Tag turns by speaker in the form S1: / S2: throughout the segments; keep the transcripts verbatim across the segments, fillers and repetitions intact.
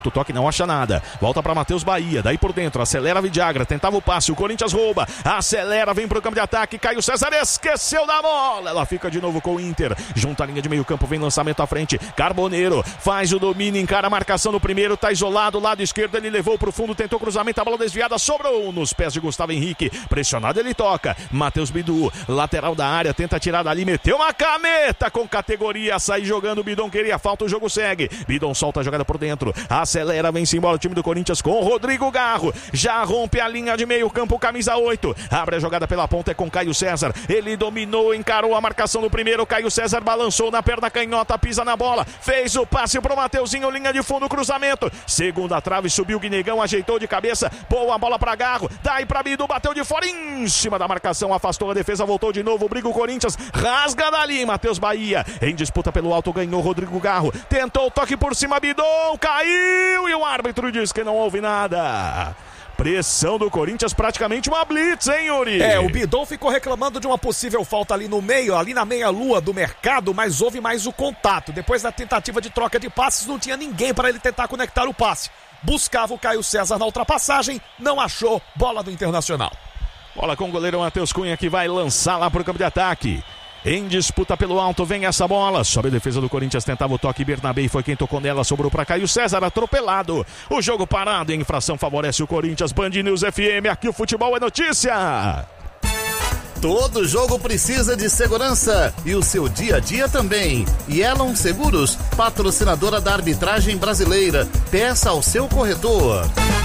S1: O toque não acha nada, volta para Matheus Bahia, daí por dentro, acelera a Vidagra, tentava o passe, o Corinthians rouba, acelera, vem pro campo de ataque, Caio César esqueceu da bola, ela fica de novo com o Inter, junta a linha de meio campo, vem lançamento à frente, Carboneiro faz o domínio, encara a marcação no primeiro, tá isolado, lado esquerdo, ele levou pro fundo, tentou cruzamento, a bola desviada, sobrou nos pés de Gustavo Henrique, pressionado ele toca, Matheus Bidu, lateral da área, tenta tirar dali, meteu uma caneta com categoria, sai jogando, Bidon queria falta, o jogo segue, Bidon solta a jogada por dentro, acelera, vem-se embora o time do Corinthians com o Rodrigo Garro, já rompe a linha de meio campo, camisa oito, abre a jogada pela ponta, é com Caio César, ele dominou, encarou a marcação no primeiro, Caio César balançou na perna canhota, pisa na bola, fez o passe pro Mateuzinho, linha de fundo, cruzamento, segunda trave, subiu o Guinegão, ajeitou de cabeça, boa bola pra Garro, daí pra Bidu, bateu de fora, em cima da marcação, afastou a defesa, voltou de novo, briga o Corinthians, rasga dali, Matheus Bahia, em disputa pelo alto, ganhou Rodrigo Garro, tentou o toque por cima, Bidon, caiu e o árbitro diz que não houve nada. Pressão do Corinthians, praticamente uma blitz, hein, Yuri?
S2: É, o Bidon ficou reclamando de uma possível falta ali no meio, ali na meia-lua do mercado, mas houve mais o contato. Depois da tentativa de troca de passes, não tinha ninguém para ele tentar conectar o passe. Buscava o Caio César na ultrapassagem, não achou, bola do Internacional.
S1: Bola com o goleiro Matheus Cunha, que vai lançar lá pro campo de ataque. Em disputa pelo alto, vem essa bola, sobe a defesa do Corinthians, tentava o toque, Bernabé foi quem tocou nela, sobrou para Caio César, atropelado, o jogo parado, em infração favorece o Corinthians, Band News F M, aqui o futebol é notícia.
S3: Todo jogo precisa de segurança e o seu dia a dia também. Yellow Seguros, patrocinadora da arbitragem brasileira, peça ao seu corretor.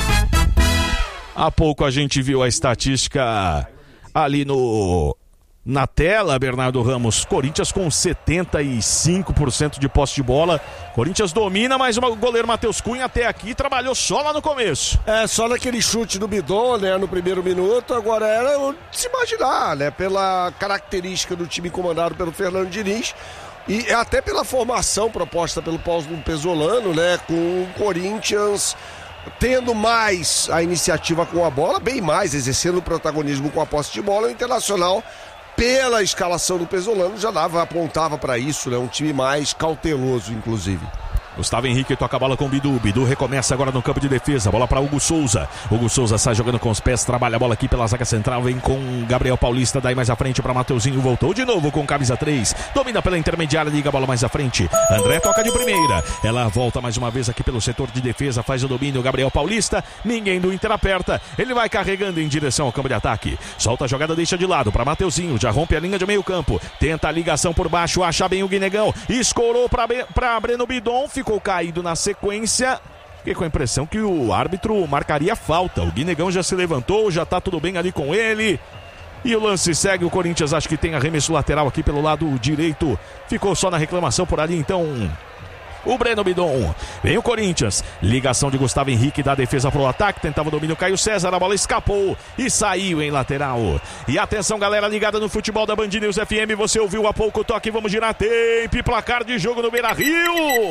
S1: Há pouco a gente viu a estatística ali no... Na tela, Bernardo Ramos, Corinthians com setenta e cinco por cento de posse de bola. Corinthians domina, mas o goleiro Matheus Cunha até aqui trabalhou só lá no começo.
S4: É, só naquele chute do Bidon, né, no primeiro minuto. Agora era de se imaginar, né, pela característica do time comandado pelo Fernando Diniz e até pela formação proposta pelo Paulo Pezzolano, né, com o Corinthians tendo mais a iniciativa com a bola, bem mais, exercendo o protagonismo com a posse de bola. O Internacional, pela escalação do Pezzolano, já dava, apontava para isso, né? Um time mais cauteloso, inclusive.
S1: Gustavo Henrique toca a bola com o Bidu. Bidu recomeça agora no campo de defesa. Bola para Hugo Souza. Hugo Souza sai jogando com os pés. Trabalha a bola aqui pela zaga central. Vem com Gabriel Paulista. Daí mais à frente para Mateuzinho. Voltou de novo com camisa três. Domina pela intermediária. Liga a bola mais à frente. André toca de primeira. Ela volta mais uma vez aqui pelo setor de defesa. Faz o domínio. Gabriel Paulista. Ninguém do Inter aperta. Ele vai carregando em direção ao campo de ataque. Solta a jogada, deixa de lado para Mateuzinho. Já rompe a linha de meio campo. Tenta a ligação por baixo. Acha bem o Guinegão. Escorou para Breno Bidon. Ficou caído na sequência. Fiquei com a impressão que o árbitro marcaria falta. O Guinegão já se levantou, já tá tudo bem ali com ele. E o lance segue. O Corinthians acho que tem arremesso lateral aqui pelo lado direito. Ficou só na reclamação por ali, então o Breno Bidon. Vem o Corinthians. Ligação de Gustavo Henrique da defesa pro ataque. Tentava o domínio Caio César. A bola escapou e saiu em lateral. E atenção, galera ligada no futebol da Band News F M. Você ouviu há pouco o toque. Vamos girar tempo e placar de jogo no Beira-Rio.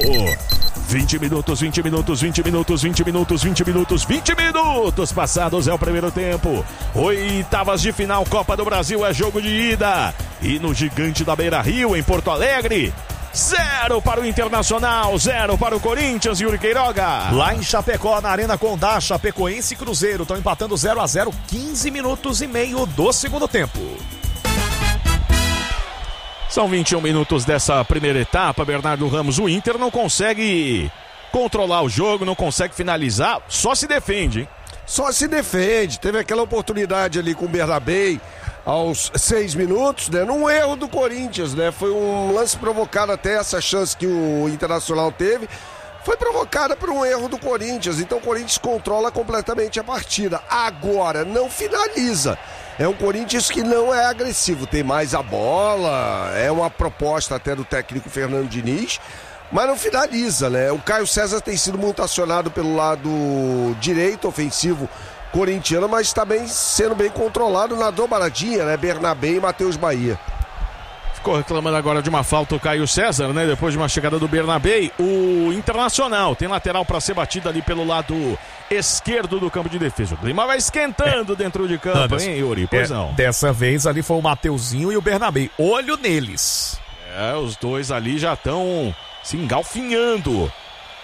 S1: vinte minutos, vinte minutos, vinte minutos, vinte minutos, vinte minutos, vinte minutos passados é o primeiro tempo. Oitavas de final, Copa do Brasil, é jogo de ida. E no gigante da Beira-Rio, em Porto Alegre, zero para o Internacional, zero para o Corinthians, Yuri Queiroga.
S2: Lá em Chapecó, na Arena Condá, Chapecoense e Cruzeiro estão empatando zero a zero, quinze minutos e meio do segundo tempo.
S1: São vinte e um minutos dessa primeira etapa, Bernardo Ramos. O Inter não consegue controlar o jogo, não consegue finalizar, só se defende, hein?
S4: Só se defende. Teve aquela oportunidade ali com o Bernabé aos seis minutos, né? Num erro do Corinthians, né? Foi um lance provocado, até essa chance que o Internacional teve foi provocada por um erro do Corinthians. Então o Corinthians controla completamente a partida. Agora, não finaliza. É um Corinthians que não é agressivo, tem mais a bola, é uma proposta até do técnico Fernando Diniz, mas não finaliza, né? O Caio César tem sido muito acionado pelo lado direito ofensivo corintiano, mas está bem, sendo bem controlado na dobradinha, né? Bernabé e Matheus Bahia.
S1: Ficou reclamando agora de uma falta o Caio César, né? Depois de uma chegada do Bernabé. O Internacional tem lateral para ser batido ali pelo lado esquerdo do campo de defesa. O clima vai esquentando é. dentro de campo, Anderson, hein, Yuri? Pois é, não.
S2: Dessa vez ali foi o Mateuzinho e o Bernabé. Olho neles.
S1: É, os dois ali já estão se engalfinhando.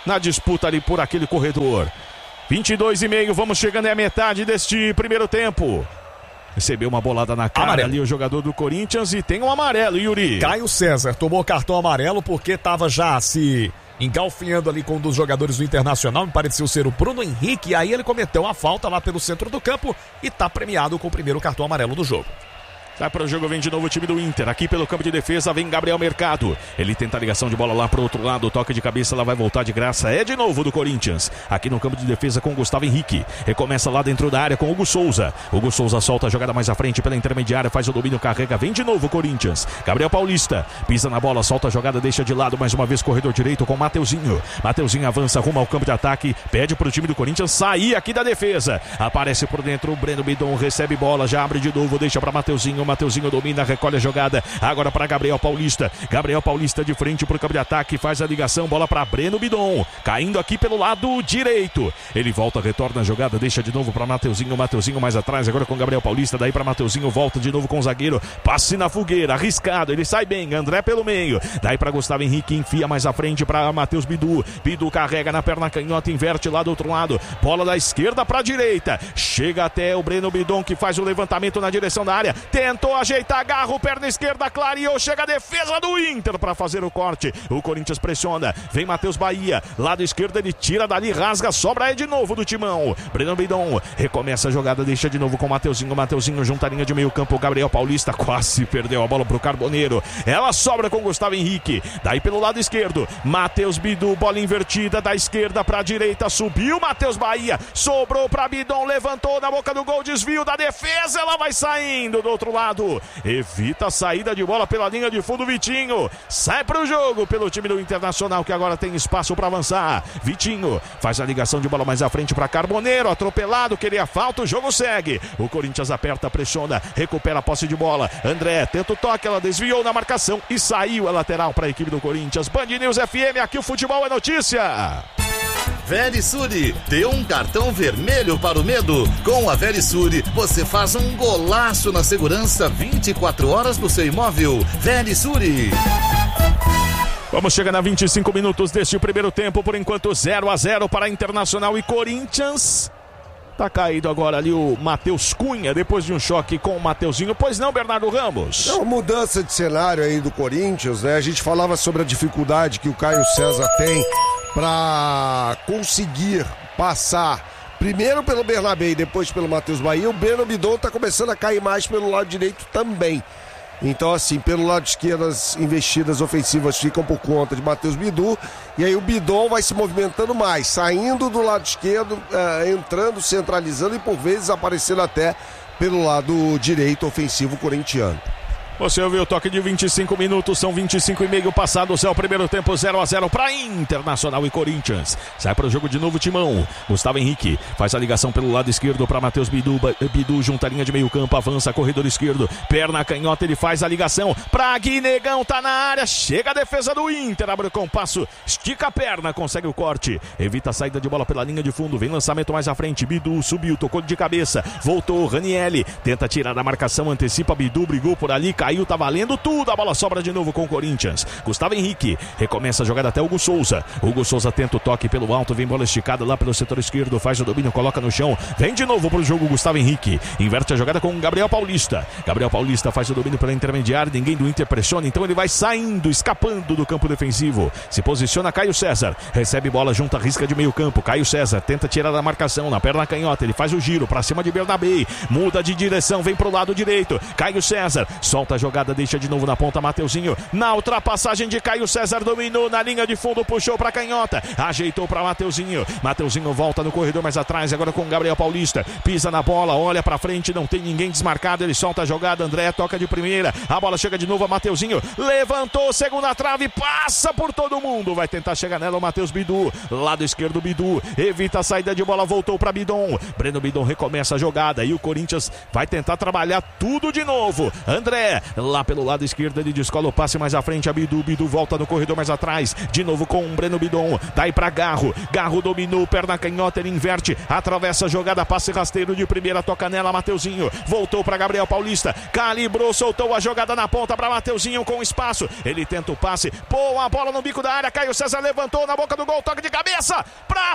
S1: na disputa ali por aquele corredor. vinte e dois e meio, vamos chegando à metade deste primeiro tempo. Recebeu uma bolada na cara amarelo. Ali o jogador do Corinthians e tem um amarelo, Yuri.
S2: Caio César tomou cartão amarelo porque estava já se engalfinhando ali com um dos jogadores do Internacional, me pareceu ser o Bruno Henrique, e aí ele cometeu uma falta lá pelo centro do campo e está premiado com o primeiro cartão amarelo do jogo.
S1: Sai para o jogo, vem de novo o time do Inter. Aqui pelo campo de defesa vem Gabriel Mercado. Ele tenta a ligação de bola lá para o outro lado. Toque de cabeça, ela vai voltar de graça. É de novo do Corinthians. Aqui no campo de defesa com o Gustavo Henrique. Recomeça lá dentro da área com o Hugo Souza. Hugo Souza solta a jogada mais à frente pela intermediária. Faz o domínio, carrega. Vem de novo o Corinthians. Gabriel Paulista pisa na bola, solta a jogada, deixa de lado. Mais uma vez corredor direito com o Mateuzinho. Mateuzinho avança rumo ao campo de ataque. Pede para o time do Corinthians sair aqui da defesa. Aparece por dentro o Breno Bidon. Recebe bola, já abre de novo. Deixa para Mateuzinho. Mateuzinho domina, recolhe a jogada, agora para Gabriel Paulista. Gabriel Paulista de frente para o campo de ataque, faz a ligação, bola para Breno Bidon, caindo aqui pelo lado direito. Ele volta, retorna a jogada, deixa de novo para Mateuzinho. Mateuzinho mais atrás, agora com Gabriel Paulista, daí para Mateuzinho, volta de novo com o zagueiro, passe na fogueira, arriscado, ele sai bem, André pelo meio, daí para Gustavo Henrique, enfia mais à frente para Matheus Bidu. Bidu carrega na perna canhota, inverte lá do outro lado, bola da esquerda para a direita, chega até o Breno Bidon que faz o levantamento na direção da área, tentou ajeitar, agarra o perna esquerda, clareou, chega a defesa do Inter para fazer o corte. O Corinthians pressiona, vem Matheus Bahia, lado esquerdo, ele tira dali, rasga, sobra aí de novo do timão. Breno Bidon recomeça a jogada, deixa de novo com o Mateuzinho. Mateuzinho junta a linha de meio campo, Gabriel Paulista quase perdeu a bola pro Carboneiro. Ela sobra com Gustavo Henrique, daí pelo lado esquerdo, Matheus Bidu, bola invertida da esquerda para a direita, subiu Matheus Bahia, sobrou para Bidon, levantou na boca do gol, desvio da defesa, ela vai saindo do outro lado. Evita a saída de bola pela linha de fundo, Vitinho sai para o jogo pelo time do Internacional que agora tem espaço para avançar. Vitinho faz a ligação de bola mais à frente para Carboneiro, atropelado, queria falta, o jogo segue. O Corinthians aperta, pressiona, recupera a posse de bola. André tenta o toque, ela desviou na marcação e saiu a lateral para a equipe do Corinthians. Band News F M, aqui o futebol é notícia.
S3: Verisure, dê um cartão vermelho para o medo. Com a Verisure, você faz um golaço na segurança vinte e quatro horas do seu imóvel. Verisure.
S1: Vamos chegando a vinte e cinco minutos deste primeiro tempo, por enquanto zero a zero para Internacional e Corinthians. Tá caído agora ali o Matheus Cunha, depois de um choque com o Mateuzinho. Pois não, Bernardo Ramos?
S4: É uma mudança de cenário aí do Corinthians, né? A gente falava sobre a dificuldade que o Caio César tem para conseguir passar primeiro pelo Bernabé e depois pelo Matheus Bahia. O Breno Bidon tá começando a cair mais pelo lado direito também. Então, assim, pelo lado esquerdo, as investidas ofensivas ficam por conta de Matheus Bidu. E aí o Bidon vai se movimentando mais, saindo do lado esquerdo, uh, entrando, centralizando e por vezes aparecendo até pelo lado direito ofensivo corintiano.
S1: Você ouviu o toque de vinte e cinco minutos, são vinte e cinco e meio passados, é o primeiro tempo zero a zero para Internacional e Corinthians. Sai para o jogo de novo Timão. Gustavo Henrique faz a ligação pelo lado esquerdo para Matheus Bidu. Bidu junta a linha de meio campo, avança, corredor esquerdo, perna canhota, ele faz a ligação para Guinegão, tá na área, chega a defesa do Inter, abre o compasso, estica a perna, consegue o corte, evita a saída de bola pela linha de fundo, vem lançamento mais à frente, Bidu subiu, tocou de cabeça, voltou, Ranielli, tenta tirar da marcação, antecipa Bidu, brigou por ali, caiu. Caiu, tá valendo tudo, a bola sobra de novo com o Corinthians. Gustavo Henrique recomeça a jogada até o Hugo Souza. Hugo Souza tenta o toque pelo alto, vem bola esticada lá pelo setor esquerdo, faz o domínio, coloca no chão, vem de novo pro jogo Gustavo Henrique, inverte a jogada com o Gabriel Paulista. Gabriel Paulista faz o domínio pela intermediária, ninguém do Inter pressiona, então ele vai saindo, escapando do campo defensivo. Se posiciona Caio César, recebe bola junto à risca de meio campo. Caio César tenta tirar da marcação na perna canhota, ele faz o giro pra cima de Bernabé, muda de direção, vem pro lado direito. Caio César solta a jogada, deixa de novo na ponta Mateuzinho, na ultrapassagem de Caio César, dominou na linha de fundo, puxou pra canhota, ajeitou pra Mateuzinho, Mateuzinho volta no corredor mais atrás, agora com Gabriel Paulista, pisa na bola, olha pra frente, não tem ninguém desmarcado, ele solta a jogada, André toca de primeira, a bola chega de novo a Mateuzinho, levantou, segunda trave, passa por todo mundo, vai tentar chegar nela o Matheus Bidu, lado esquerdo Bidu, evita a saída de bola, voltou pra Bidon, Breno Bidon recomeça a jogada e o Corinthians vai tentar trabalhar tudo de novo. André agora, lá pelo lado esquerdo, ele descola o passe mais à frente, a Bidu, Bidu volta no corredor mais atrás, de novo com o Breno Bidon, daí pra Garro, Garro dominou, perna canhota, ele inverte, atravessa a jogada, passe rasteiro de primeira, toca nela, Mateuzinho, voltou pra Gabriel Paulista, calibrou, soltou a jogada na ponta pra Mateuzinho com espaço, ele tenta o passe, pô, a bola no bico da área, Caio César levantou na boca do gol, toque de cabeça, pra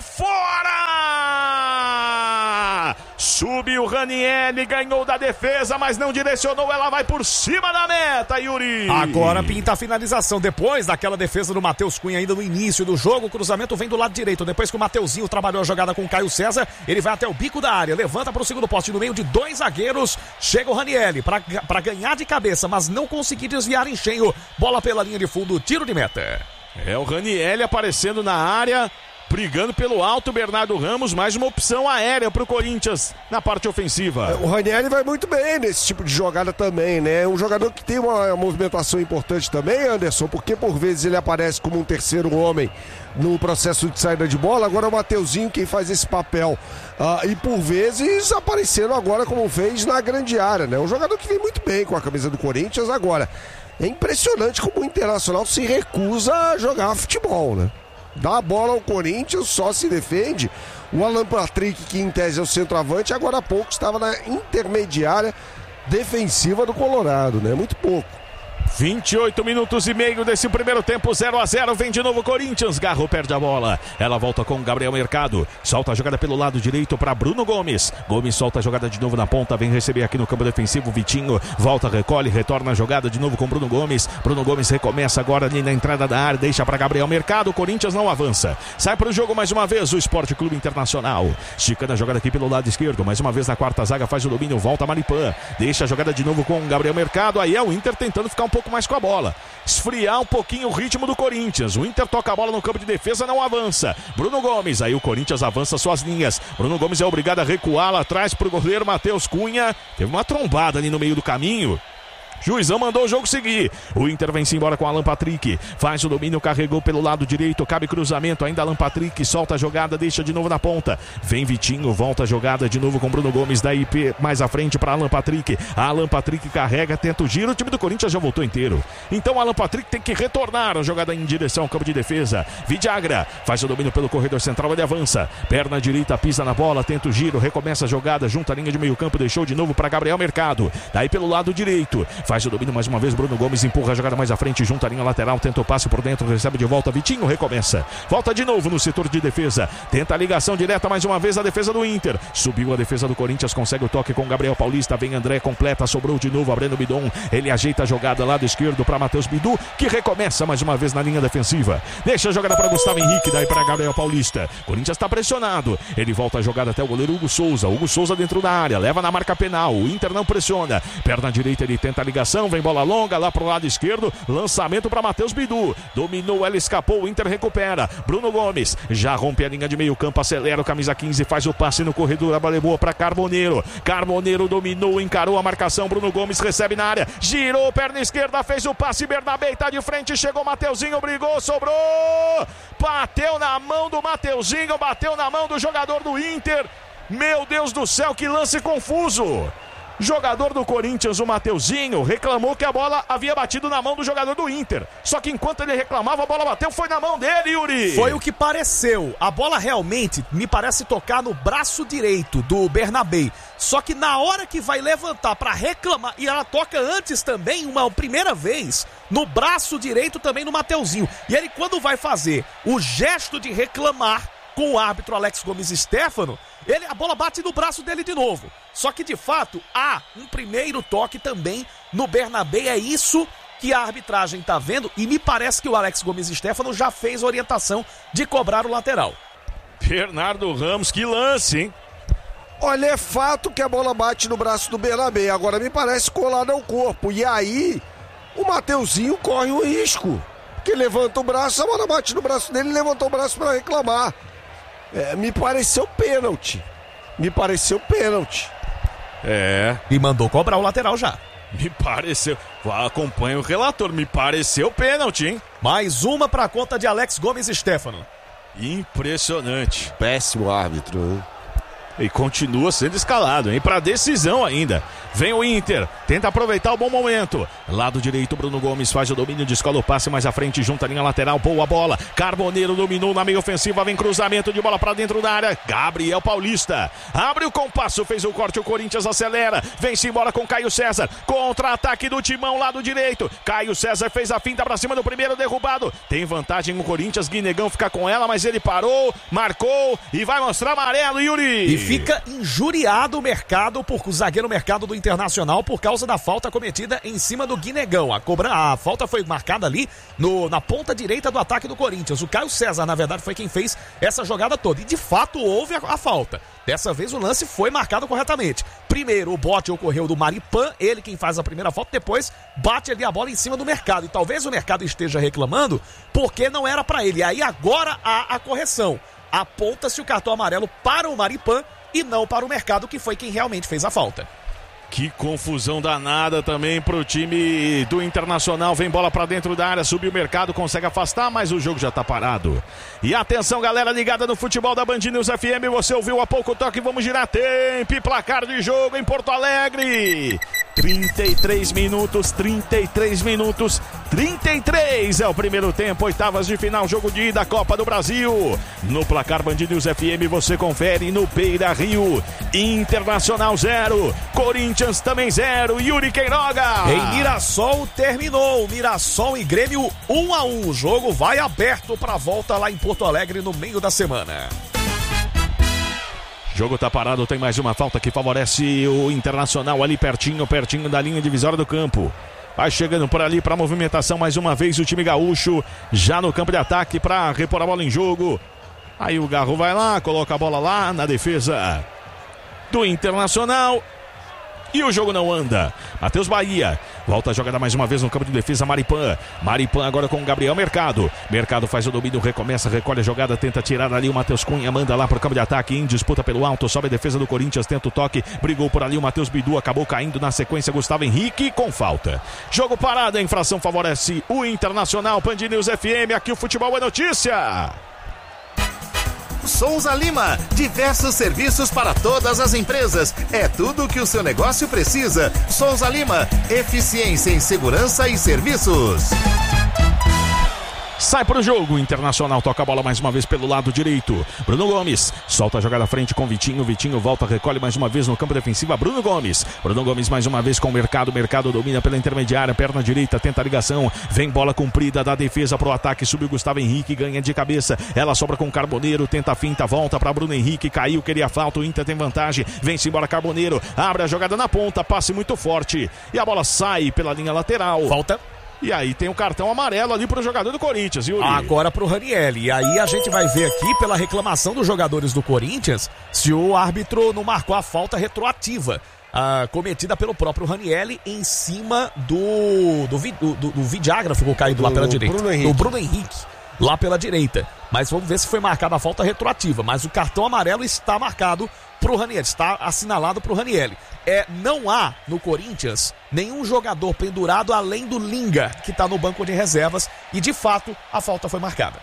S1: fora! Subiu o Raniel, ganhou da defesa, mas não direcionou, ela vai por cima da meta, Yuri.
S2: Agora pinta a finalização, depois daquela defesa do Matheus Cunha ainda no início do jogo, o cruzamento vem do lado direito, depois que o Mateuzinho trabalhou a jogada com o Caio César, ele vai até o bico da área, levanta para o segundo poste no meio de dois zagueiros, chega o Raniel para ganhar de cabeça, mas não conseguir desviar em cheio, bola pela linha de fundo, tiro de meta.
S1: É o Raniel aparecendo na área, brigando pelo alto, Bernardo Ramos, mais uma opção aérea pro Corinthians na parte ofensiva.
S4: O Raniel vai muito bem nesse tipo de jogada também, né? É um jogador que tem uma movimentação importante também, Anderson, porque por vezes ele aparece como um terceiro homem no processo de saída de bola, agora é o Mateuzinho quem faz esse papel. Ah, e por vezes aparecendo agora como fez na grande área, né? Um jogador que vem muito bem com a camisa do Corinthians agora. É impressionante como o Internacional se recusa a jogar futebol, né? Dá a bola ao Corinthians, só se defende. O Alan Patrick, que em tese é o centroavante, agora há pouco estava na intermediária defensiva do Colorado, né? Muito pouco.
S1: vinte e oito minutos e meio desse primeiro tempo, zero a zero, vem de novo o Corinthians, Garro perde a bola, ela volta com o Gabriel Mercado, solta a jogada pelo lado direito para Bruno Gomes, Gomes solta a jogada de novo na ponta, vem receber aqui no campo defensivo, Vitinho, volta, recolhe, retorna a jogada de novo com Bruno Gomes, Bruno Gomes recomeça agora ali na entrada da área, deixa para Gabriel Mercado, o Corinthians não avança, sai para o jogo mais uma vez o Sport Clube Internacional, esticando a jogada aqui pelo lado esquerdo, mais uma vez na quarta zaga, faz o domínio, volta Maripã, deixa a jogada de novo com o Gabriel Mercado, aí é o Inter tentando ficar um pouco mais com a bola, esfriar um pouquinho o ritmo do Corinthians, o Inter toca a bola no campo de defesa, não avança, Bruno Gomes, aí o Corinthians avança suas linhas, Bruno Gomes é obrigado a recuar lá atrás pro goleiro Matheus Cunha, teve uma trombada ali no meio do caminho, Juizão mandou o jogo seguir. O Inter vem-se embora com Alan Patrick. Faz o domínio, carregou pelo lado direito. Cabe cruzamento, ainda Alan Patrick. Solta a jogada, deixa de novo na ponta. Vem Vitinho, volta a jogada de novo com Bruno Gomes. Daí mais à frente para Alan Patrick. Alan Patrick carrega, tenta o giro. O time do Corinthians já voltou inteiro. Então Alan Patrick tem que retornar a jogada em direção ao campo de defesa. Vidagra faz o domínio pelo corredor central, ele avança. Perna direita, pisa na bola, tenta o giro. Recomeça a jogada, junta a linha de meio campo. Deixou de novo para Gabriel Mercado. Daí pelo lado direito. Faz o domínio mais uma vez, Bruno Gomes empurra a jogada mais à frente, junta a linha lateral, tenta o passe por dentro, recebe de volta, Vitinho recomeça, volta de novo no setor de defesa, tenta a ligação direta mais uma vez a defesa do Inter, subiu a defesa do Corinthians, consegue o toque com Gabriel Paulista, vem André, completa, sobrou de novo a Breno Bidon, ele ajeita a jogada lado esquerdo para Matheus Bidu, que recomeça mais uma vez na linha defensiva, deixa a jogada para Gustavo Henrique, daí para Gabriel Paulista, Corinthians está pressionado, ele volta a jogada até o goleiro Hugo Souza, Hugo Souza dentro da área, leva na marca penal, o Inter não pressiona, perna direita ele tenta a ligação, vem bola longa lá pro lado esquerdo, lançamento para Matheus Bidu, dominou, ela escapou, o Inter recupera, Bruno Gomes já rompe a linha de meio campo, acelera o camisa quinze, faz o passe no corredor, a bola é boa para Carboneiro, Carboneiro dominou, encarou a marcação, Bruno Gomes recebe na área, girou, perna esquerda, fez o passe, Bernabé tá de frente, chegou Mateuzinho, brigou, sobrou, bateu na mão do Mateuzinho, bateu na mão do jogador do Inter, meu Deus do céu, que lance confuso. Jogador do Corinthians, o Mateuzinho, reclamou que a bola havia batido na mão do jogador do Inter. Só que enquanto ele reclamava, a bola bateu, foi na mão dele, Yuri.
S2: Foi o que pareceu. A bola realmente me parece tocar no braço direito do Bernabé. Só que na hora que vai levantar para reclamar, e ela toca antes também, uma primeira vez, no braço direito também no Mateuzinho. E ele, quando vai fazer o gesto de reclamar com o árbitro Alex Gomes Stefano, ele, a bola bate no braço dele de novo. Só que de fato há um primeiro toque também no Bernabé. É isso que a arbitragem está vendo e me parece que o Alex Gomes Stefano já fez a orientação de cobrar o lateral.
S1: Bernardo Ramos, que lance, hein?
S4: Olha, é fato que a bola bate no braço do Bernabé. Agora me parece colada ao corpo. E aí o Mateuzinho corre um risco. Porque levanta o braço, a bola bate no braço dele e levantou o braço para reclamar. É, me pareceu pênalti. Me pareceu pênalti.
S1: É.
S2: E mandou cobrar o lateral já.
S1: Me pareceu. Acompanha o relator. Me pareceu pênalti, hein?
S2: Mais uma para a conta de Alex Gomes Stefano.
S1: Impressionante.
S4: Péssimo árbitro, hein?
S1: E continua sendo escalado, hein? Para decisão ainda. Vem o Inter, tenta aproveitar o bom momento. Lado direito, Bruno Gomes faz o domínio, descola o passe mais à frente, junta a linha lateral, boa bola. Carboneiro dominou na meia ofensiva, vem cruzamento de bola pra dentro da área. Gabriel Paulista abre o compasso, fez o corte, o Corinthians acelera. Vem-se embora com Caio César. Contra-ataque do Timão, lado direito. Caio César fez a finta pra cima do primeiro, derrubado. Tem vantagem o Corinthians, Guinegão fica com ela, mas ele parou, marcou e vai mostrar amarelo, Yuri.
S2: E fica injuriado o mercado, por o zagueiro mercado do Internacional, por causa da falta cometida em cima do Guinegão. A, cobra, a falta foi marcada ali no, na ponta direita do ataque do Corinthians. O Caio César, na verdade, foi quem fez essa jogada toda. E de fato houve a, a falta. Dessa vez o lance foi marcado corretamente. Primeiro o bote ocorreu do Maripan, ele quem faz a primeira falta, depois bate ali a bola em cima do mercado. E talvez o mercado esteja reclamando porque não era pra ele. E aí agora há a correção. Aponta-se o cartão amarelo para o Maripan e não para o mercado, que foi quem realmente fez a falta.
S1: Que confusão danada também pro time do Internacional. Vem bola pra dentro da área, subiu o mercado, consegue afastar, mas o jogo já tá parado. E atenção, galera ligada no futebol da Band News F M, você ouviu há pouco toque, vamos girar tempo e placar de jogo em Porto Alegre. trinta e três minutos, trinta e três minutos, trinta e três é o primeiro tempo, oitavas de final, jogo de ida, Copa do Brasil. No placar Band News F M você confere no Beira Rio. Internacional zero, Corinthians também zero, Yuri Queiroga.
S2: Em Mirassol terminou, Mirassol e Grêmio um a um, o jogo vai aberto para volta lá em Porto Alegre no meio da semana.
S1: Jogo tá parado, tem mais uma falta que favorece o Internacional ali pertinho, pertinho da linha divisória do campo. Vai chegando por ali para movimentação mais uma vez o time gaúcho, já no campo de ataque para repor a bola em jogo. Aí o Garro vai lá, coloca a bola lá na defesa do Internacional. E o jogo não anda. Matheus Bahia volta a jogada mais uma vez no campo de defesa. Maripan. Maripan agora com o Gabriel Mercado. Mercado faz o domínio, recomeça, recolhe a jogada, tenta tirar ali o Matheus Cunha, manda lá para o campo de ataque, em disputa pelo alto, sobe a defesa do Corinthians, tenta o toque, brigou por ali o Matheus Bidu, acabou caindo na sequência Gustavo Henrique com falta. Jogo parado, a infração favorece o Internacional. Band News F M, aqui o futebol é notícia.
S3: Souza Lima, diversos serviços para todas as empresas. É tudo o que o seu negócio precisa. Souza Lima, eficiência em segurança e serviços.
S1: Sai para o jogo, o Internacional toca a bola mais uma vez pelo lado direito. Bruno Gomes solta a jogada à frente com Vitinho. Vitinho volta, recolhe mais uma vez no campo defensivo. Bruno Gomes. Bruno Gomes mais uma vez com o Mercado. Mercado domina pela intermediária, perna direita, tenta a ligação. Vem bola comprida da defesa para o ataque. Subiu Gustavo Henrique, ganha de cabeça. Ela sobra com o Carboneiro, tenta a finta, volta para Bruno Henrique. Caiu, queria falta, o Inter tem vantagem. Vem-se embora Carboneiro, abre a jogada na ponta, passe muito forte. E a bola sai pela linha lateral.
S2: Falta.
S1: E aí tem o cartão amarelo ali pro jogador do Corinthians, Yuri.
S2: Agora pro Ranieri. E aí a gente vai ver aqui pela reclamação dos jogadores do Corinthians se o árbitro não marcou a falta retroativa ah, cometida pelo próprio Ranieri em cima do do, do, do, do Vidagra, ficou caído lá pela direita.
S4: Bruno Henrique.
S2: Do Bruno Henrique, lá pela direita. Mas vamos ver se foi marcada a falta retroativa. Mas o cartão amarelo está marcado pro Ranieri, está assinalado pro Ranieri. É, não há no Corinthians nenhum jogador pendurado além do Linga, que está no banco de reservas, e de fato a falta foi marcada.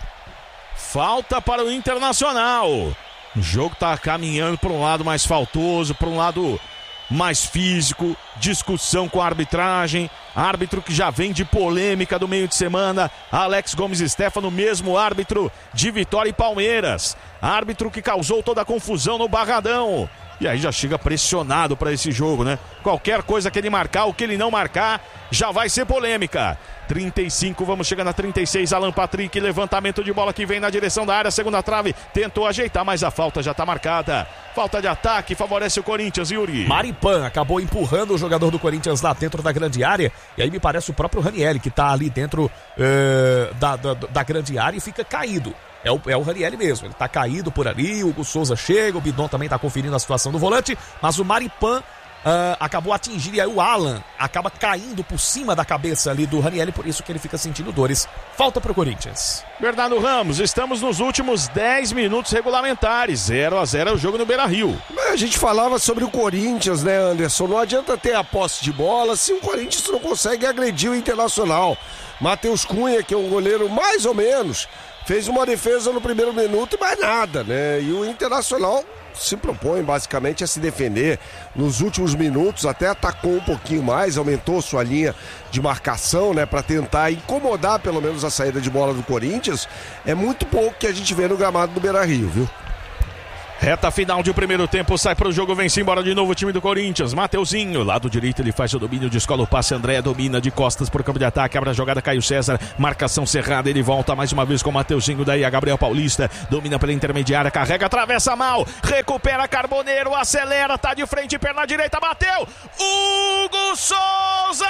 S1: Falta para o Internacional. O jogo está caminhando para um lado mais faltoso, para um lado mais físico, discussão com a arbitragem, árbitro que já vem de polêmica do meio de semana, Alex Gomes Stefano, mesmo árbitro de Vitória e Palmeiras, árbitro que causou toda a confusão no Barradão. E aí já chega pressionado para esse jogo, né? Qualquer coisa que ele marcar, o que ele não marcar, já vai ser polêmica. trinta e cinco, vamos chegando a trinta e seis, Alan Patrick, levantamento de bola que vem na direção da área, segunda trave, tentou ajeitar, mas a falta já está marcada. Falta de ataque, favorece o Corinthians, Yuri.
S2: Maripan acabou empurrando o jogador do Corinthians lá dentro da grande área, e aí me parece o próprio Ranieri que está ali dentro uh, da, da, da grande área e fica caído. É o, é o Ranieri mesmo, ele tá caído por ali, o Hugo Souza chega, o Bidon também tá conferindo a situação do volante, mas o Maripan uh, acabou atingindo, e aí o Alan acaba caindo por cima da cabeça ali do Ranieri, por isso que ele fica sentindo dores. Falta pro Corinthians.
S1: Bernardo Ramos, estamos nos últimos dez minutos regulamentares, zero a zero é o jogo no Beira Rio.
S4: A gente falava sobre o Corinthians, né, Anderson? Não adianta ter a posse de bola se o Corinthians não consegue agredir o Internacional. Matheus Cunha, que é um goleiro mais ou menos, fez uma defesa no primeiro minuto e mais nada, né? E o Internacional se propõe basicamente a se defender nos últimos minutos, até atacou um pouquinho mais, aumentou sua linha de marcação, né, para tentar incomodar pelo menos a saída de bola do Corinthians. É muito pouco que a gente vê no gramado do Beira-Rio, viu?
S1: Reta final de primeiro tempo, sai pro jogo, vem-se embora de novo o time do Corinthians. Mateuzinho, lado direito, ele faz o domínio, descola o passe, André domina de costas pro campo de ataque, abre a jogada, Caio César, marcação cerrada, ele volta mais uma vez com o Mateuzinho, daí a Gabriel Paulista, domina pela intermediária, carrega, atravessa mal, recupera Carboneiro, acelera, tá de frente, perna direita, bateu, Hugo Souza!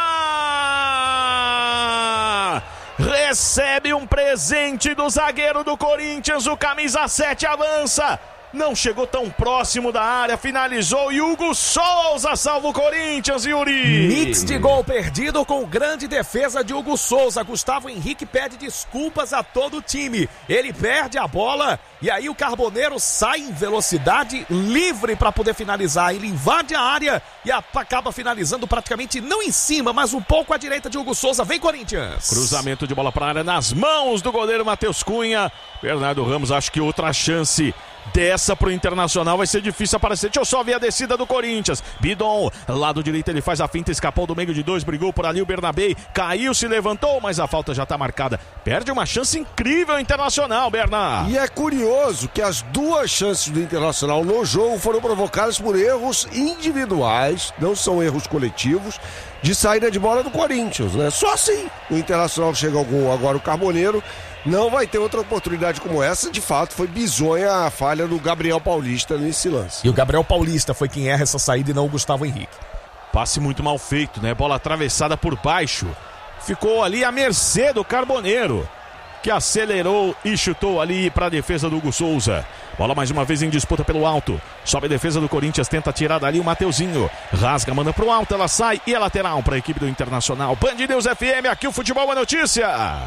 S1: Recebe um presente do zagueiro do Corinthians, o camisa sete avança. Não chegou tão próximo da área, finalizou e Hugo Souza salva o Corinthians, Yuri.
S2: Mix de gol perdido com grande defesa de Hugo Souza. Gustavo Henrique pede desculpas a todo o time. Ele perde a bola e aí o Carboneiro sai em velocidade livre para poder finalizar. Ele invade a área e acaba finalizando praticamente não em cima, mas um pouco à direita de Hugo Souza. Vem, Corinthians.
S1: Cruzamento de bola para a área nas mãos do goleiro Matheus Cunha. Bernardo Ramos, acho que outra chance dessa pro Internacional vai ser difícil aparecer. Deixa eu só ver a descida do Corinthians. Bidon, lado direito, ele faz a finta, escapou do meio de dois, brigou por ali o Bernabé, caiu, se levantou, mas a falta já tá marcada. Perde uma chance incrível o Internacional, Bernardo.
S4: E é curioso que as duas chances do Internacional no jogo foram provocadas por erros individuais, não são erros coletivos, de saída de bola do Corinthians, né? Só assim o Internacional chega ao gol. Agora o Carboneiro não vai ter outra oportunidade como essa. De fato, foi bizonha a falha do Gabriel Paulista nesse lance.
S2: E o Gabriel Paulista foi quem erra essa saída e não o Gustavo Henrique.
S1: Passe muito mal feito, né? Bola atravessada por baixo. Ficou ali à mercê do Carboneiro, que acelerou e chutou ali para a defesa do Hugo Souza. Bola mais uma vez em disputa pelo alto. Sobe a defesa do Corinthians, tenta tirar dali o Mateuzinho. Rasga, manda pro alto, ela sai e é lateral para a equipe do Internacional. Band News F M, aqui o futebol é notícia.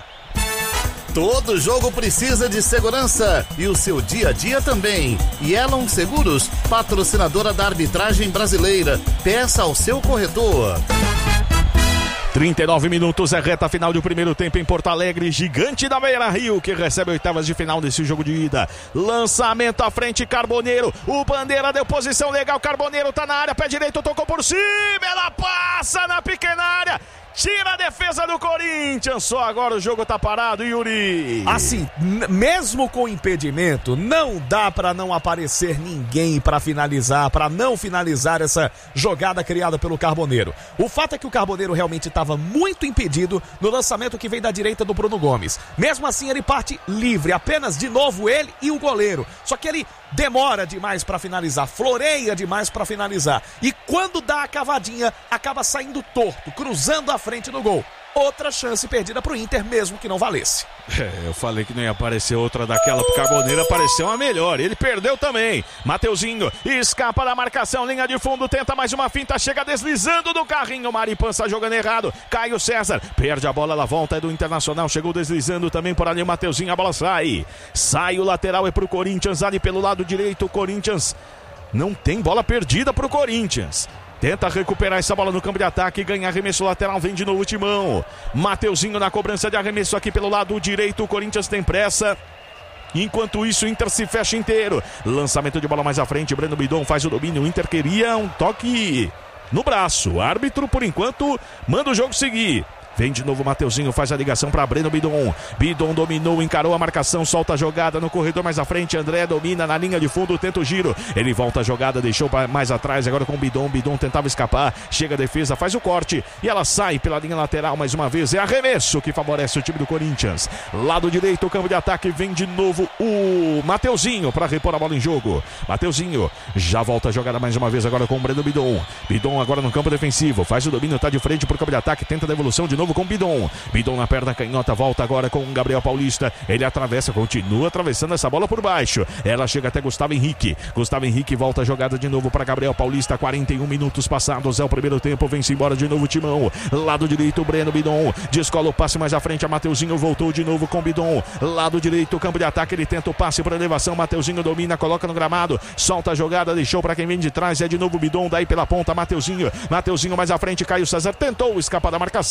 S3: Todo jogo precisa de segurança e o seu dia a dia também. E Elon Seguros, patrocinadora da arbitragem brasileira. Peça ao seu corretor.
S1: trinta e nove minutos, é reta final do primeiro tempo em Porto Alegre. Gigante da Beira-Rio, que recebe oitavas de final desse jogo de ida. Lançamento à frente, Carboneiro. O Bandeira deu posição legal, Carboneiro tá na área, pé direito, tocou por cima, ela passa na pequena área. Tira a defesa do Corinthians, só agora o jogo tá parado, Yuri.
S2: Assim, n- mesmo com impedimento, não dá pra não aparecer ninguém pra finalizar, pra não finalizar essa jogada criada pelo Carboneiro. O fato é que o Carboneiro realmente estava muito impedido no lançamento que vem da direita do Bruno Gomes. Mesmo assim, ele parte livre, apenas de novo ele e o goleiro. Só que ele demora demais pra finalizar, floreia demais pra finalizar. E quando dá a cavadinha, acaba saindo torto, cruzando a frente do gol. Outra chance perdida pro Inter, mesmo que não valesse.
S1: É, eu falei que não ia aparecer outra daquela pro Carboneiro, apareceu uma melhor. Ele perdeu também. Mateuzinho escapa da marcação, linha de fundo, tenta mais uma finta, chega deslizando do carrinho. Maripança jogando errado. Caio César perde a bola, ela volta, é do Internacional. Chegou deslizando também por ali o Mateuzinho, a bola sai. Sai o lateral, é pro Corinthians, ali pelo lado direito. O Corinthians não tem bola perdida pro Corinthians. Tenta recuperar essa bola no campo de ataque, ganha arremesso lateral, vem de novo o Timão. Mateuzinho na cobrança de arremesso aqui pelo lado direito, o Corinthians tem pressa. Enquanto isso, o Inter se fecha inteiro. Lançamento de bola mais à frente, Breno Bidon faz o domínio, o Inter queria um toque no braço. O árbitro, por enquanto, manda o jogo seguir. Vem de novo o Mateuzinho, faz a ligação para Breno Bidon. Bidon dominou, encarou a marcação, solta a jogada no corredor mais à frente. André domina na linha de fundo, tenta o giro. Ele volta a jogada, deixou mais atrás, agora com o Bidon. Bidon tentava escapar, chega a defesa, faz o corte e ela sai pela linha lateral mais uma vez. É arremesso que favorece o time do Corinthians. Lado direito, o campo de ataque, vem de novo o Mateuzinho para repor a bola em jogo. Mateuzinho já volta a jogada mais uma vez, agora com o Breno Bidon. Bidon agora no campo defensivo, faz o domínio, tá de frente pro campo de ataque, tenta a devolução de novo com Bidon. Bidon na perna canhota, volta agora com o Gabriel Paulista. Ele atravessa, continua atravessando essa bola por baixo. Ela chega até Gustavo Henrique. Gustavo Henrique volta a jogada de novo para Gabriel Paulista. quarenta e um minutos passados, é o primeiro tempo. Vem-se embora de novo o Timão. Lado direito, Breno Bidon. Descola o passe mais à frente. A Mateuzinho voltou de novo com Bidon. Lado direito, campo de ataque. Ele tenta o passe para elevação. Mateuzinho domina, coloca no gramado. Solta a jogada, deixou para quem vem de trás. É de novo Bidon, daí pela ponta. Mateuzinho. Mateuzinho mais à frente. Caio César tentou escapar da marcação.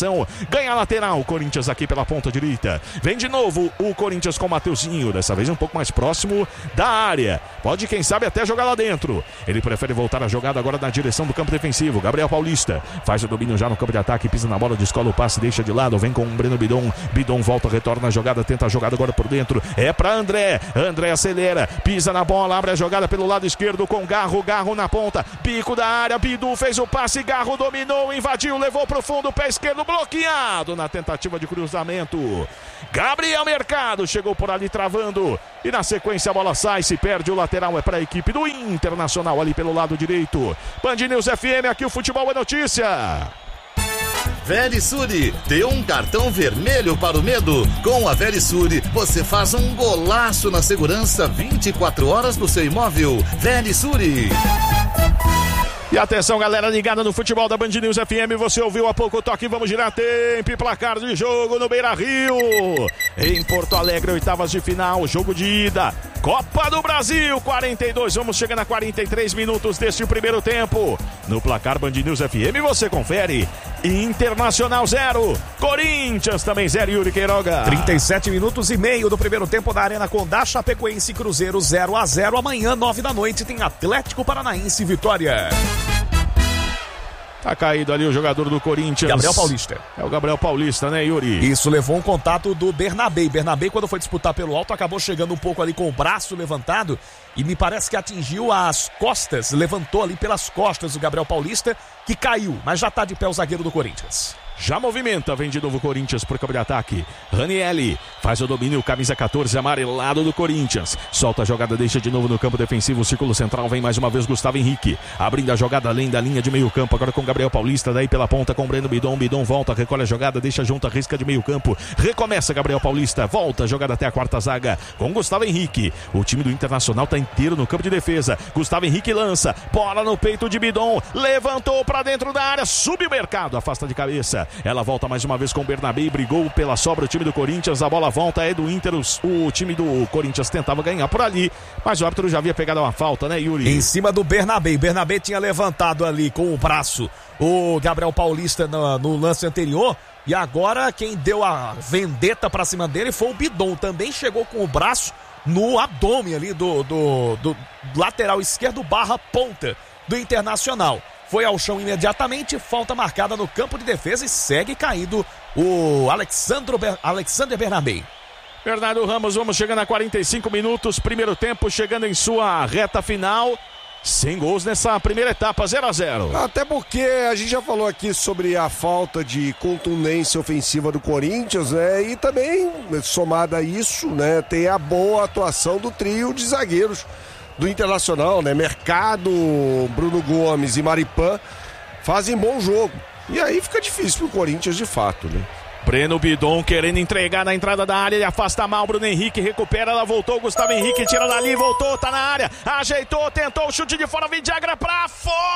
S1: ganha a lateral, o Corinthians aqui pela ponta direita. Vem de novo o Corinthians com o Mateuzinho, dessa vez um pouco mais próximo da área. Pode, quem sabe, até jogar lá dentro. Ele prefere voltar a jogada agora na direção do campo defensivo. Gabriel Paulista faz o domínio já no campo de ataque, pisa na bola, descola o passe, deixa de lado, vem com o Breno Bidon. Bidon volta, retorna a jogada, tenta a jogada agora por dentro. É para André. André acelera, pisa na bola, abre a jogada pelo lado esquerdo com Garro. Garro na ponta, pico da área. Bidu fez o passe, Garro dominou, invadiu, levou pro fundo, pé esquerdo bloqueado na tentativa de cruzamento. Gabriel Mercado chegou por ali travando e na sequência a bola sai, se perde, o lateral é para a equipe do Internacional ali pelo lado direito. Band News F M, aqui o futebol é notícia.
S3: Verisure, deu um cartão vermelho para o medo. Com a Verisure, você faz um golaço na segurança vinte e quatro horas do seu imóvel. Verisure.
S1: E atenção, galera ligada no futebol da Band News F M, você ouviu há pouco o toque, vamos girar tempo e placar de jogo no Beira-Rio. Em Porto Alegre, oitavas de final, jogo de ida, Copa do Brasil, quarenta e dois, vamos chegando a quarenta e três minutos deste primeiro tempo. No placar Band News F M, você confere, Internacional zero, Corinthians também zero, Yuri Queiroga.
S2: trinta e sete minutos e meio do primeiro tempo da Arena Condá, Chapecoense e Cruzeiro zero a zero. Amanhã, nove da noite, tem Atlético Paranaense e Vitória.
S1: Tá caído ali o jogador do Corinthians.
S2: Gabriel Paulista.
S1: É o Gabriel Paulista, né, Yuri?
S2: Isso levou um contato do Bernabé. Bernabé, quando foi disputar pelo alto, acabou chegando um pouco ali com o braço levantado e me parece que atingiu as costas, levantou ali pelas costas o Gabriel Paulista, que caiu, mas já tá de pé o zagueiro do Corinthians.
S1: Já movimenta, vem de novo o Corinthians por campo de ataque. Ranielli faz o domínio, camisa catorze, amarelado do Corinthians. Solta a jogada, deixa de novo no campo defensivo, círculo central, vem mais uma vez Gustavo Henrique. Abrindo a jogada além da linha de meio campo, agora com Gabriel Paulista, daí pela ponta com Breno Bidon. Bidon volta, recolhe a jogada, deixa junto a risca de meio campo. Recomeça Gabriel Paulista, volta a jogada até a quarta zaga com Gustavo Henrique. O time do Internacional tá inteiro no campo de defesa. Gustavo Henrique lança, bola no peito de Bidon, levantou pra dentro da área, sube o Mercado, afasta de cabeça. Ela volta mais uma vez com o Bernabé e brigou pela sobra o time do Corinthians. A bola volta, é do Inter. O time do Corinthians tentava ganhar por ali, mas o árbitro já havia pegado uma falta, né, Yuri?
S2: Em cima do Bernabé. Bernabé tinha levantado ali com o braço o Gabriel Paulista no, no lance anterior. E agora quem deu a vendetta pra cima dele foi o Bidon. Também chegou com o braço no abdômen ali do, do, do lateral esquerdo barra ponta do Internacional. Foi ao chão imediatamente, falta marcada no campo de defesa e segue caído o Alexandro Ber... Alexander Bernabé.
S1: Bernardo Ramos, vamos chegando a quarenta e cinco minutos, primeiro tempo chegando em sua reta final. Sem gols nessa primeira etapa, zero a zero.
S4: Até porque a gente já falou aqui sobre a falta de contundência ofensiva do Corinthians, né? E também, somada a isso, né, tem a boa atuação do trio de zagueiros do Internacional, né? Mercado, Bruno Gomes e Maripan fazem bom jogo. E aí fica difícil pro Corinthians de fato, né?
S1: Breno Bidon querendo entregar na entrada da área, ele afasta mal, Bruno Henrique recupera, ela voltou, Gustavo Henrique tira dali, voltou, tá na área, ajeitou, tentou o chute de fora, Vidagra pra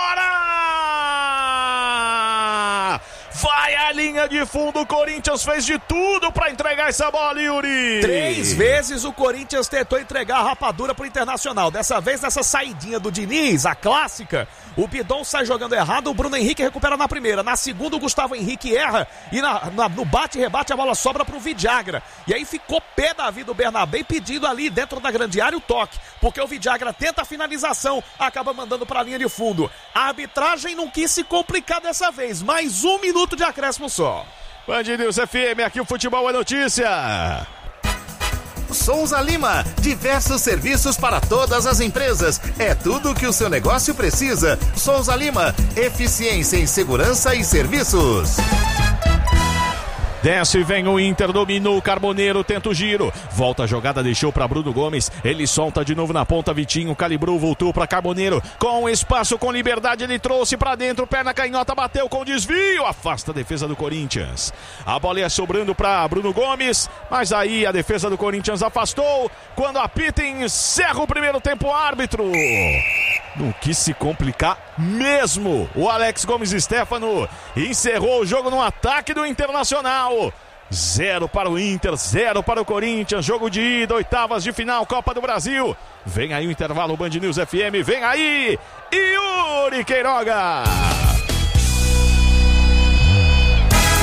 S1: fora! Vai a linha de fundo, o Corinthians fez de tudo pra entregar essa bola, Yuri!
S2: Três vezes o Corinthians tentou entregar a rapadura pro Internacional. Dessa vez, nessa saidinha do Diniz, a clássica, o Bidon sai jogando errado, o Bruno Henrique recupera na primeira. Na segunda, o Gustavo Henrique erra e na, na, no bate e rebate a bola sobra pro Vidagra. E aí ficou pé da vida o Bernabé pedindo ali dentro da grande área o toque, porque o Vidagra tenta a finalização, acaba mandando pra linha de fundo. A arbitragem não quis se complicar dessa vez, mais um minuto de acréscimo só.
S1: Band News F M, aqui o futebol é notícia.
S3: Souza Lima, diversos serviços para todas as empresas. É tudo o que o seu negócio precisa. Souza Lima, eficiência em segurança e serviços.
S1: Desce e vem o Inter, dominou o Carboneiro, tenta o giro, volta a jogada, deixou para Bruno Gomes, ele solta de novo na ponta, Vitinho calibrou, voltou para Carboneiro, com espaço, com liberdade, ele trouxe para dentro, perna canhota, bateu com desvio, afasta a defesa do Corinthians. A bola ia sobrando para Bruno Gomes, mas aí a defesa do Corinthians afastou, quando apita encerra o primeiro tempo, árbitro. Não quis se complicar mesmo. O Alex Gomes Stefano encerrou o jogo no ataque do Internacional. Zero para o Inter, zero para o Corinthians. Jogo de ida, oitavas de final, Copa do Brasil. Vem aí o intervalo, Band News F M. Vem aí, Yuri Queiroga.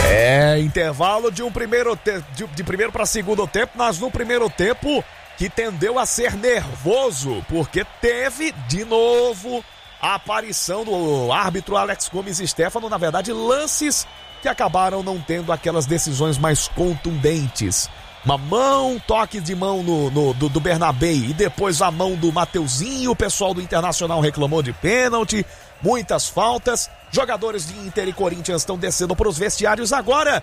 S2: É, intervalo de um primeiro te- de, de primeiro para segundo tempo, mas no primeiro tempo que tendeu a ser nervoso, porque teve de novo a aparição do árbitro Alex Gomes Stefano, na verdade lances que acabaram não tendo aquelas decisões mais contundentes. Uma mão, toque de mão no, no, do, do Bernabé e depois a mão do Mateuzinho, o pessoal do Internacional reclamou de pênalti, muitas faltas, jogadores de Inter e Corinthians estão descendo para os vestiários agora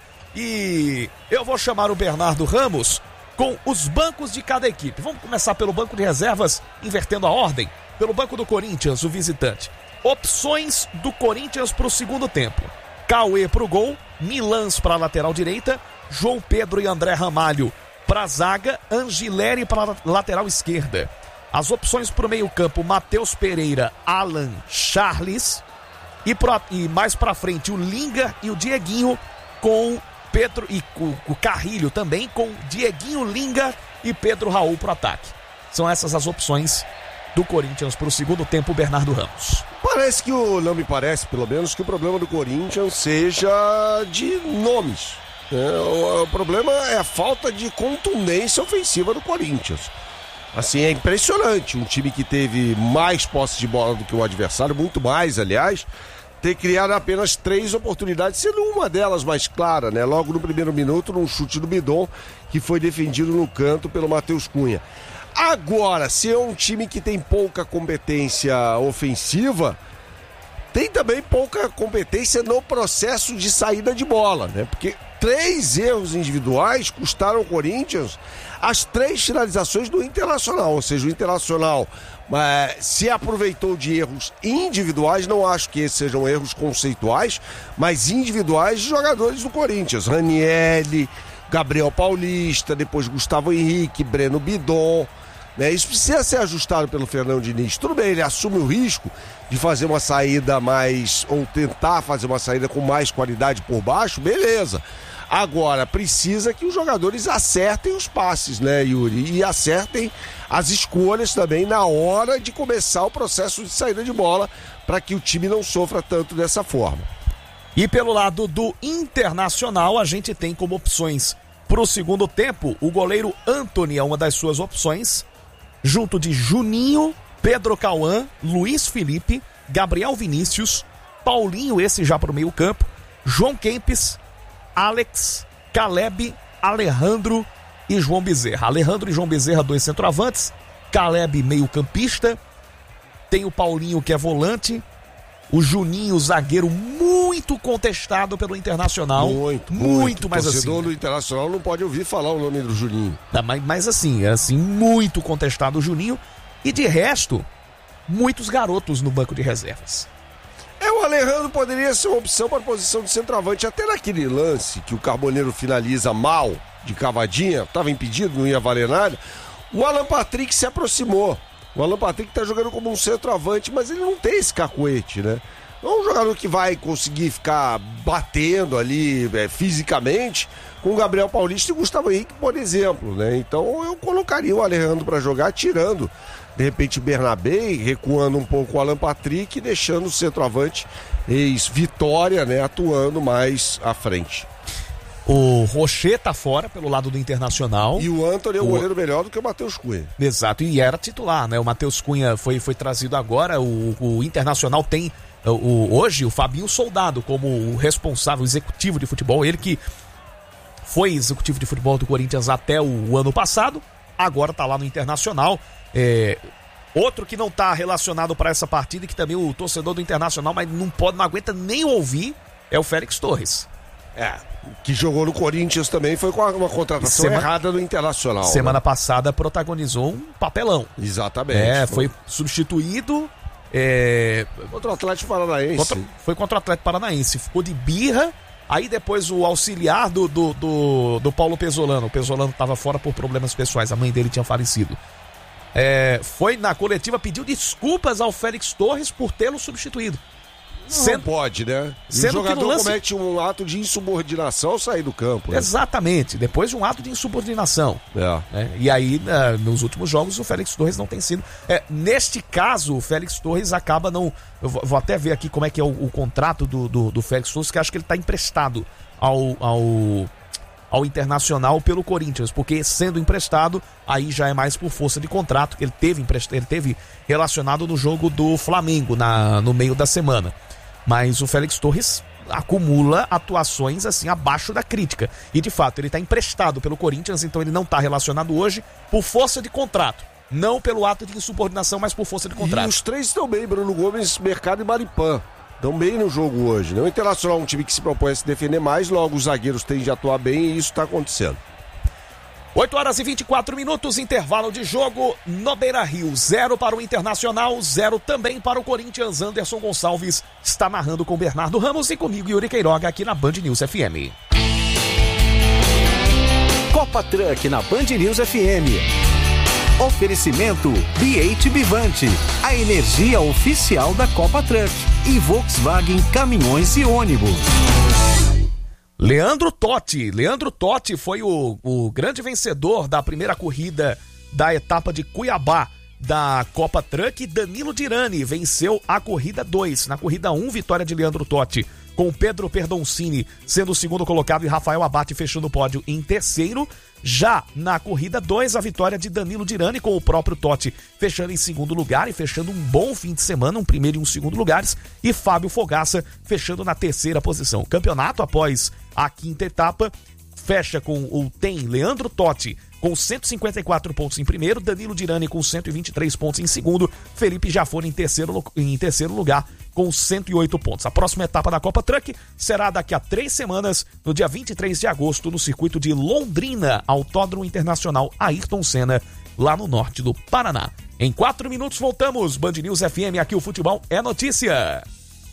S2: e eu vou chamar o Bernardo Ramos com os bancos de cada equipe. Vamos começar pelo banco de reservas, invertendo a ordem, pelo banco do Corinthians, o visitante. Opções do Corinthians para o segundo tempo: Cauê para o gol, Milans para a lateral direita, João Pedro e André Ramalho para a zaga, Angileri para a lateral esquerda. As opções para o meio campo: Matheus Pereira, Alan, Charles e, pra, e mais para frente o Linga e o Dieguinho com Pedro e o, o Carrilho também com Dieguinho, Linga e Pedro Raul para o ataque. São essas as opções do Corinthians para o segundo tempo, Bernardo Ramos.
S4: Parece que o, não me parece, pelo menos, que o problema do Corinthians seja de nomes. É, o, o problema é a falta de contundência ofensiva do Corinthians. Assim, é impressionante. Um time que teve mais posse de bola do que o adversário, muito mais, aliás, ter criado apenas três oportunidades, sendo uma delas mais clara, né? Logo no primeiro minuto, num chute do Bidon, que foi defendido no canto pelo Matheus Cunha. Agora, se é um time que tem pouca competência ofensiva, tem também pouca competência no processo de saída de bola, né? Porque três erros individuais custaram ao Corinthians as três finalizações do Internacional, ou seja, o Internacional eh, se aproveitou de erros individuais, não acho que esses sejam erros conceituais, mas individuais de jogadores do Corinthians. Ranieri, Gabriel Paulista, depois Gustavo Henrique, Breno Bidon, né? Isso precisa ser ajustado pelo Fernando Diniz. Tudo bem, ele assume o risco de fazer uma saída mais, ou tentar fazer uma saída com mais qualidade por baixo, beleza. Agora, precisa que os jogadores acertem os passes, né, Yuri? E acertem as escolhas também na hora de começar o processo de saída de bola, para que o time não sofra tanto dessa forma.
S2: E pelo lado do Internacional, a gente tem como opções para o segundo tempo, o goleiro Antony é uma das suas opções, junto de Juninho, Pedro Cauã, Luiz Felipe, Gabriel Vinícius, Paulinho, esse já para o meio campo, João Kempes, Alex, Caleb, Alejandro e João Bezerra. Alejandro e João Bezerra, dois centroavantes, Caleb meio campista, tem o Paulinho que é volante, o Juninho, zagueiro muito contestado pelo Internacional.
S4: Muito,
S2: muito,
S4: muito.
S2: mas
S4: o torcedor
S2: assim,
S4: do Internacional não pode ouvir falar o nome do Juninho.
S2: Mas, mas assim, assim, muito contestado o Juninho. E de resto, muitos garotos no banco de reservas.
S4: É, o Alejandro poderia ser uma opção para a posição de centroavante, até naquele lance que o Carboneiro finaliza mal, de cavadinha, estava impedido, não ia valer nada. O Alan Patrick se aproximou. O Alan Patrick está jogando como um centroavante, mas ele não tem esse cacuete, né? Não é um jogador que vai conseguir ficar batendo ali é, fisicamente com o Gabriel Paulista e o Gustavo Henrique, por exemplo, né? Então eu colocaria o Alejandro para jogar, tirando de repente o Bernabé, recuando um pouco o Alan Patrick e deixando o centroavante ex-Vitória, né, atuando mais à frente.
S2: O Rocher tá fora pelo lado do Internacional.
S4: E o Antony é o goleiro melhor do que o Matheus Cunha.
S2: Exato, e era titular, né? O Matheus Cunha foi, foi trazido agora. O, o Internacional tem o, o, hoje o Fabinho Soldado como o responsável executivo de futebol. Ele que foi executivo de futebol do Corinthians até o, o ano passado, agora tá lá no Internacional. É, outro que não tá relacionado para essa partida, que também o torcedor do Internacional mas não pode, não aguenta nem ouvir, é o Félix Torres.
S4: É, que jogou no Corinthians também, foi com uma contratação Sema... errada do Internacional.
S2: Semana
S4: né?
S2: passada protagonizou um papelão.
S4: Exatamente.
S2: É, foi, foi substituído é...
S4: contra o Atlético Paranaense.
S2: Contra... Foi contra o Atlético Paranaense, ficou de birra. Aí depois o auxiliar do, do, do, do Paulo Pesolano, o Pesolano estava fora por problemas pessoais, a mãe dele tinha falecido. É, foi na coletiva, pediu desculpas ao Félix Torres por tê-lo substituído.
S4: Sendo... Não pode, né? E o jogador lance... comete um ato de insubordinação ao sair do campo. Né?
S2: Exatamente, depois de um ato de insubordinação. É. Né? E aí, uh, nos últimos jogos, o Félix Torres não tem sido... É, neste caso, o Félix Torres acaba não... Eu vou até ver aqui como é que é o, o contrato do, do, do Félix Torres, que acho que ele está emprestado ao... ao... ao Internacional pelo Corinthians, porque sendo emprestado, aí já é mais por força de contrato, que ele teve, emprest... ele teve relacionado no jogo do Flamengo, na... no meio da semana. Mas o Félix Torres acumula atuações assim abaixo da crítica. E de fato, ele está emprestado pelo Corinthians, então ele não está relacionado hoje por força de contrato. Não pelo ato de insubordinação, mas por força de contrato.
S4: E os três estão bem, Bruno Gomes, Mercado e Maripã. Estão bem no jogo hoje, né? O Internacional é um time que se propõe a se defender mais, logo os zagueiros têm de atuar bem e isso está acontecendo.
S2: oito horas e vinte e quatro minutos, intervalo de jogo no Beira-Rio. Zero para o Internacional, zero também para o Corinthians. Anderson Gonçalves está narrando com Bernardo Ramos e comigo, Yuri Queiroga, aqui na Band News F M.
S5: Copa Truck na Band News F M. Oferecimento B oito Bivante, a energia oficial da Copa Truck, e Volkswagen Caminhões e Ônibus.
S2: Leandro Totti, Leandro Totti foi o, o grande vencedor da primeira corrida da etapa de Cuiabá da Copa Truck. Danilo Dirani venceu a corrida dois. Na corrida um, vitória de Leandro Totti, com Pedro Perdoncini sendo o segundo colocado e Rafael Abate fechando o pódio em terceiro. Já na corrida dois, a vitória de Danilo Dirani, com o próprio Totti fechando em segundo lugar e fechando um bom fim de semana, um primeiro e um segundo lugares, e Fábio Fogaça fechando na terceira posição. O campeonato, após a quinta etapa, fecha com o tem Leandro Totti com cento e cinquenta e quatro pontos em primeiro, Danilo Dirani com cento e vinte e três pontos em segundo, Felipe Jafone em terceiro, em terceiro lugar com cento e oito pontos. A próxima etapa da Copa Truck será daqui a três semanas, no dia vinte e três de agosto, no circuito de Londrina, Autódromo Internacional Ayrton Senna, lá no norte do Paraná. Em quatro minutos voltamos, Band News F M, aqui o futebol é notícia.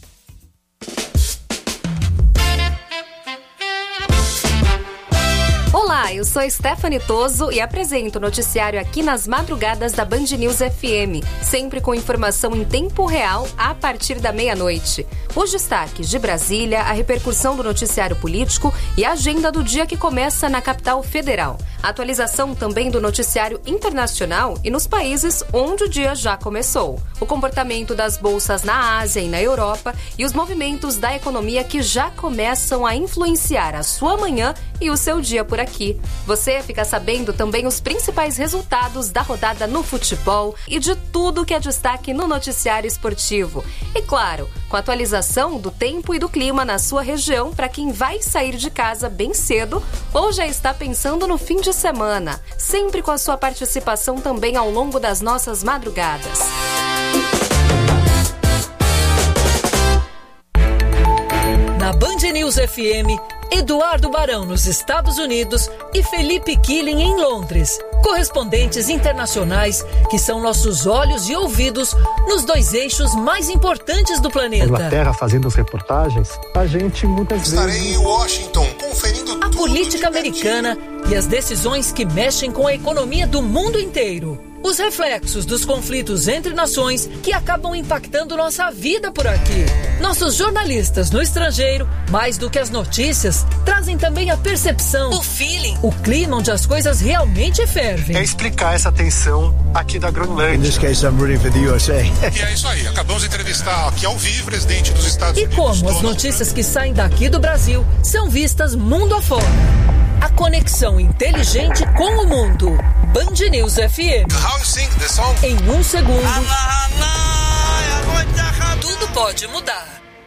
S6: Olá, eu sou Stephanie Toso e apresento o noticiário aqui nas madrugadas da Band News F M, sempre com informação em tempo real a partir da meia-noite. Os destaques de Brasília, a repercussão do noticiário político e a agenda do dia que começa na capital federal. Atualização também do noticiário internacional e nos países onde o dia já começou. O comportamento das bolsas na Ásia e na Europa e os movimentos da economia que já começam a influenciar a sua manhã e o seu dia por aqui. Você fica sabendo também os principais resultados da rodada no futebol e de tudo que é destaque no noticiário esportivo. E claro, com a atualização do tempo e do clima na sua região para quem vai sair de casa bem cedo ou já está pensando no fim de semana. Sempre com a sua participação também ao longo das nossas madrugadas.
S7: Na Band News F M, Eduardo Barão nos Estados Unidos e Felipe Killing em Londres. Correspondentes internacionais que são nossos olhos e ouvidos nos dois eixos mais importantes do planeta.
S8: Inglaterra fazendo as reportagens, a gente muitas
S9: Estarei
S8: vezes...
S9: Estarei em Washington conferindo
S7: a política americana e as decisões que mexem com a economia do mundo inteiro. Os reflexos dos conflitos entre nações que acabam impactando nossa vida por aqui. Nossos jornalistas no estrangeiro, mais do que as notícias, trazem também a percepção, o feeling, o clima onde as coisas realmente fervem.
S8: É explicar essa tensão aqui da Groenlândia.
S10: In this case, I'm rooting for the U S A.
S9: E é isso aí, acabamos de entrevistar aqui ao vivo o presidente dos Estados
S7: e
S9: Unidos.
S7: E como as notícias que saem daqui do Brasil são vistas mundo afora. A conexão inteligente com o mundo. Band News F M.
S9: How you sing the song?
S7: Em um segundo, tudo pode mudar.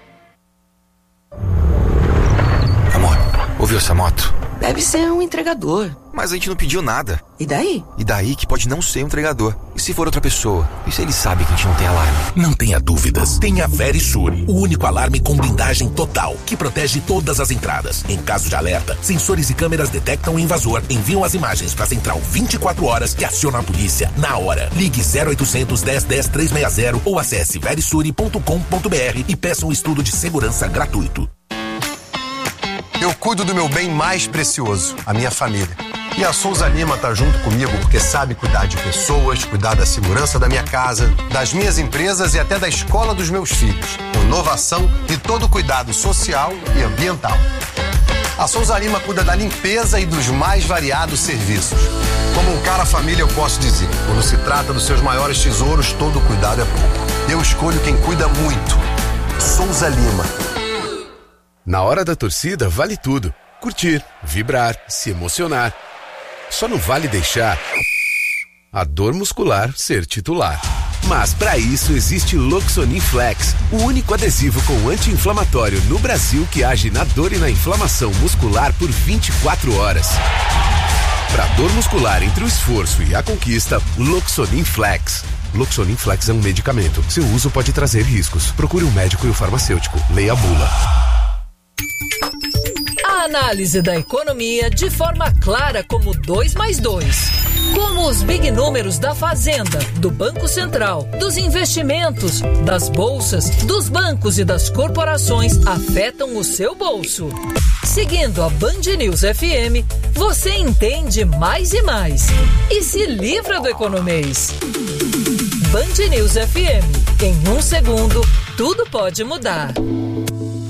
S11: Amor, ouviu essa moto?
S12: Deve ser um entregador.
S11: Mas a gente não pediu nada.
S12: E daí?
S11: E daí que pode não ser um entregador. E se for outra pessoa? E se ele sabe que a gente não tem alarme?
S13: Não tenha dúvidas. Tenha Verisure, o único alarme com blindagem total, que protege todas as entradas. Em caso de alerta, sensores e câmeras detectam o invasor, enviam as imagens para a central vinte e quatro horas e aciona a polícia na hora. Ligue zero oitocentos, dez, dez, trezentos e sessenta ou acesse verisure ponto com ponto b r e peça um estudo de segurança gratuito.
S14: Eu cuido do meu bem mais precioso, a minha família. E a Souza Lima tá junto comigo porque sabe cuidar de pessoas, cuidar da segurança da minha casa, das minhas empresas e até da escola dos meus filhos. Inovação e todo cuidado social e ambiental. A Souza Lima cuida da limpeza e dos mais variados serviços. Como um cara família, eu posso dizer, quando se trata dos seus maiores tesouros, todo cuidado é pouco. Eu escolho quem cuida muito. Souza Lima.
S15: Na hora da torcida, vale tudo. Curtir, vibrar, se emocionar. Só não vale deixar a dor muscular ser titular. Mas para isso existe Loxonin Flex, o único adesivo com anti-inflamatório no Brasil que age na dor e na inflamação muscular por vinte e quatro horas. Para dor muscular entre o esforço e a conquista, Loxonin Flex. Loxonin Flex é um medicamento. Seu uso pode trazer riscos. Procure um médico e o farmacêutico. Leia a bula.
S7: A análise da economia de forma clara como dois mais dois. Como os big números da Fazenda, do Banco Central, dos investimentos, das bolsas, dos bancos e das corporações afetam o seu bolso. Seguindo a Band News F M, você entende mais e mais. E se livra do economês. Band News F M. Em um segundo, tudo pode mudar.